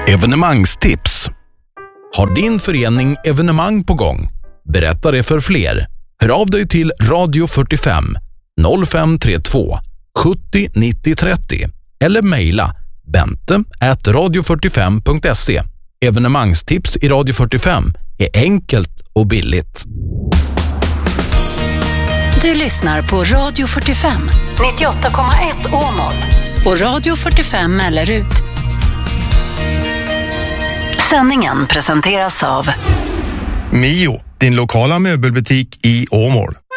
Evenemangstips. Har din förening evenemang på gång? Berätta det för fler. Hör av dig till Radio 45 0532 70 90 30 eller mejla bente@radio45.se. Evenemangstips i Radio 45 är enkelt och billigt. Du lyssnar på Radio 45 98,1 Åmål och Radio 45 Mellerud. Sändningen presenteras av Mio, din lokala möbelbutik i Åmål.